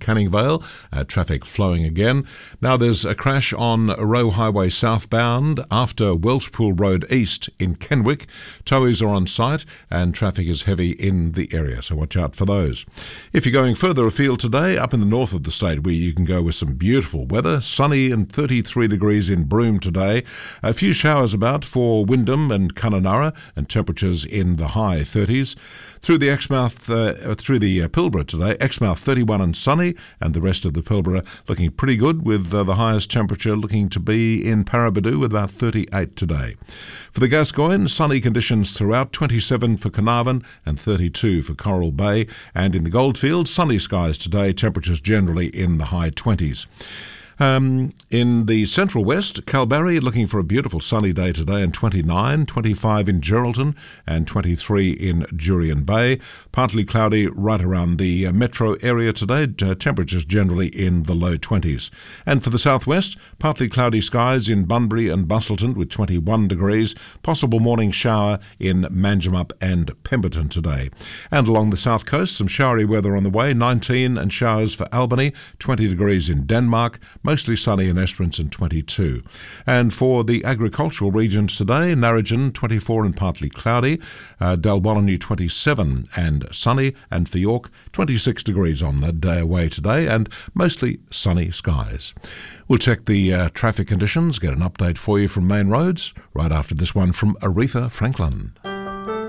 Canning Vale. Traffic flowing again. Now there's a crash on Roe Highway southbound after Welshpool Road East in Kenwick. Towies are on site and traffic is heavy in the area, so watch out for those. If you're going further afield today, up in the north of the state where you can go with some beautiful weather, sunny and 33 degrees in Broome today. A few showers about for Wyndham and Kununurra and temperatures in the high 30s. Through the Pilbara today, Exmouth 31 and sunny, and the rest of the Pilbara looking pretty good, with the highest temperature looking to be in Paraburdoo with about 38 today. For the Gascoyne, sunny conditions throughout, 27 for Carnarvon and 32 for Coral Bay, and in the Goldfields, sunny skies today, temperatures generally in the high 20s. In the central west, Kalbarri looking for a beautiful sunny day today, and 29, 25 in Geraldton and 23 in Jurien Bay. Partly cloudy right around the metro area today, temperatures generally in the low 20s. And for the southwest, partly cloudy skies in Bunbury and Bustleton with 21 degrees, possible morning shower in Manjimup and Pemberton today. And along the south coast, some showery weather on the way, 19 and showers for Albany, 20 degrees in Denmark, mostly sunny in Esperance and 22. And for the agricultural regions today, Narrogin 24 and partly cloudy, Dalwallinu 27 and sunny, and for York 26 degrees on the day away today and mostly sunny skies. We'll check the traffic conditions, get an update for you from Main Roads right after this one from Aretha Franklin.